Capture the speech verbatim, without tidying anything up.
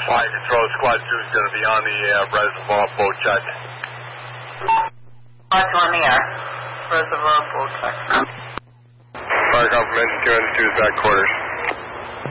Fire Control, Squad two is going to be on the air, reservoir boat check. Squad two on the air, reservoir boat check. Fire confirmation, two and two is back quarters.